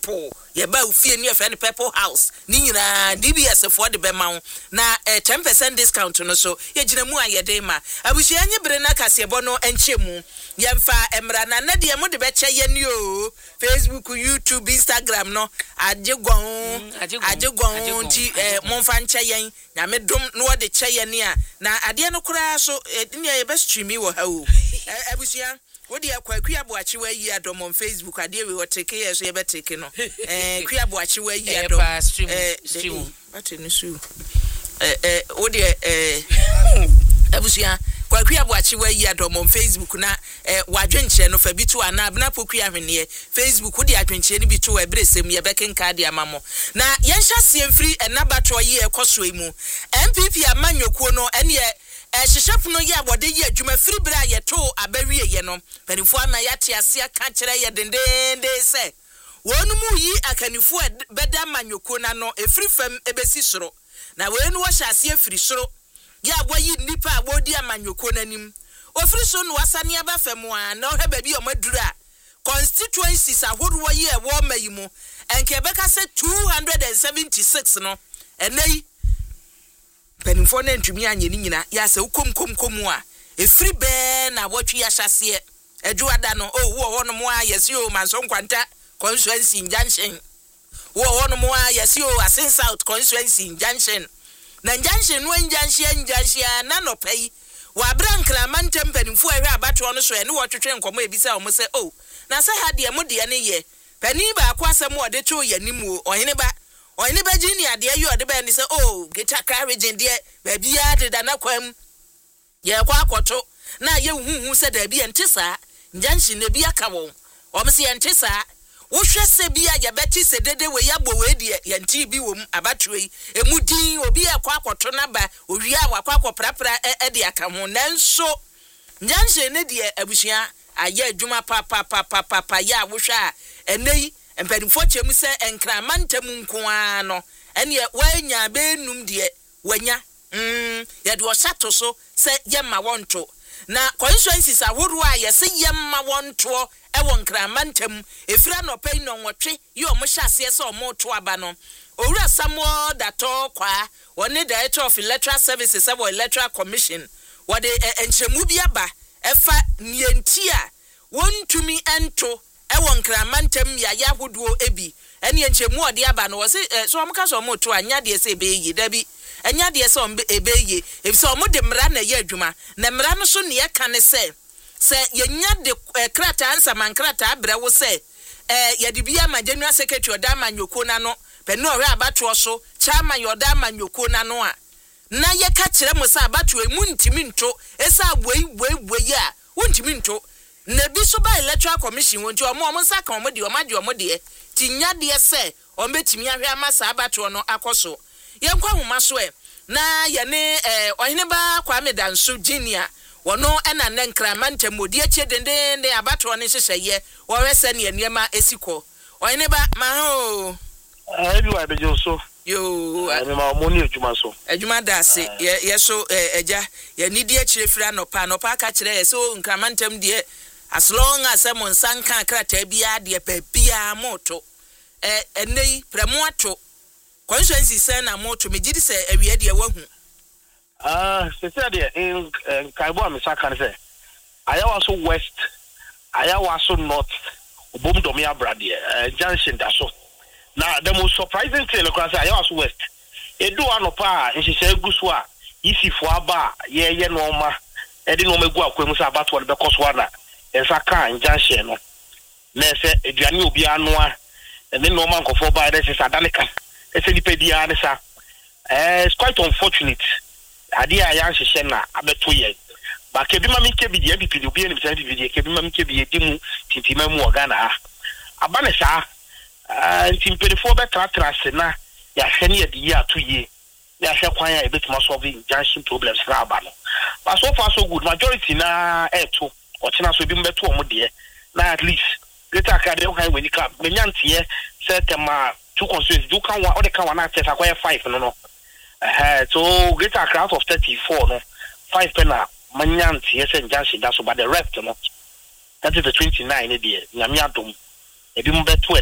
purple ye ba ufie ni afa ne purple house ni nyina DBS for the bema na 10% discount no so ye gina mu ayede ma abuhia nye bere na kasebo no enchemu ye mfa emra na de mu de be che ye ni o Facebook, YouTube, Instagram no ajegon ti monfa nche yen na medom no de che ye ni a na ade no kura so ni ye be streami wo ha o abuhia wodi akwaku aboachi wa yi adom on Facebook ade we woteke ye so ye beteke no ku aboachi wa yi adom stream what ni su wodi abusia kwaku aboachi wa yi adom on Facebook na wadwenche no fa bitu ana abna poku ahwene Facebook wodi adwenche ni bitu wa bresem ye bekenka de amamo na yenhya siemfiri enabato ye ekoso emu MPP amanyokuo no ene hyehyefo no ye abode ye adwuma firi bra ye to abawie ye no panifo ama yate ase aka kire ye dendende se wonu mu yi akanifo beda manyoko na no efiri fam ebesi soro na wenu wo hye ase efiri soro ye aboyi nipa abodi amanyoko nanim ofiri so no wasane aba fam a na ohwe ba bi o madura constituencies ahodo ye wo mayimu enke beka se 276 no enei penifo na ntumi anye ni nyina ya se ukom a efiri be na wotwe ya hyase adwuada no wo ho no mo a yesi o manso nkwanta constituency junction wo ho no mo a yesi o Asin South constituency junction na junction no junction na no pay wa brankra mantem penifo ahwe abato no so ene wotwetwe nkomo ebisa o mo se o na se ha de mo de ne ye pani ba akwasem o de cho yanimu ohene ba junior de you de be ni say oh geta carriage de ba bia de da na kwam ye kwa akoto na ye huhu se da bia ntisa njanshi ne bia ka wo o me se ntisa wo hwe se bia ye beti se dede we ya bo we de ye nti bi wo abatwe emudin obi ya kwa akoto na ba owi a wa kwa akoprapra de aka ho nanso njanshi ne de abusia aye adwuma pa ya wo hwe a enei empanifo chemu se enkramantam nkoa no ene wanya benum de wanya ye de osato so se yemma wonto na constituencies ahodo a ye se yemma wonto e won kramantam efira no pay no nwotwe ye o mo hyase se o mo to aba no owura Samuel Dato kwa woni director of electoral services abo electoral commission wode enchemu bi aba efa nienti a wontumi ento ewon kramantam ya yahuduo ebi ene enchemu ode aba no se so amka so mo to anya de se beyi dabi anya de se on ebeyi ebi so mo de mra na ya adwuma na mra no so ne ya kan se yenya de krata ansa man krata abrewo se ya de bia ma general secretary oda manyoko na no penu ohwe abato so chama yoda manyoko na no a na ye ka kire mo se abato emu ntimi nto esa aboi a wontimi nto na bi so ba electoral commission wonti omo nsa kan omo de omo de tinya de se o betimi ahwe amasa abato no akoso yenkwa homa so na ye ne ohene ba Kwame Danso Junior wono ena ne nkramantam odi ache dendende abato ne hyehye wo wese ne niema esiko ohene ba ma ho everywhere be so yo ma moni adwuma so adwuma da se ye so eja ye nidi akire fira no pa aka kire ye so nkramantam de as long as someone sanka krata bia de bia moto enei premo ato constituency say na moto megidi say awie de wahu se say de in Kaibo Amisa kan say ayawa so west ayawa so north obomdomi abrade junction da so na the most surprising thing no say ayawa so west edu anopa nhihye gusu a yisifo aba ye no ma edi no megu akwemu say abato de bekoso na ensa kan junction no na se eduane obi anoa ene no man kofo ba de se sadaneka ese lipedia ne sa it's quite unfortunate ade a yan hye na abeto ye ba kebi ma mi kebi de MPP obi ene bi de kebi ma mi kebi edimu titima mu ogana aba ne sa ntimpelefo be trase na ya hwe ne de ye atoye ya hwe kwan ya ebetuma solving junction problems ra aba no but so far so good majority na eto ochina so bi mbeto omo de na at least greater academy okay when you come menyantie set ma two constituencies do kan one or the kan one access acquire 5 no so greater crowd of 34 no 5 pena menyantie say junction that so but the rest no that is the 29 e de nyame adom ebi mbeto